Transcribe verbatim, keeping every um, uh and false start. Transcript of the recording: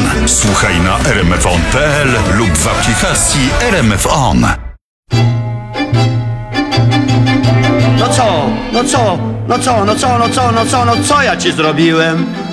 Słuchaj na r m f on kropka p l lub w aplikacji R M F On. No co, no co, no co, no co, no co, no co, no co ja ci zrobiłem?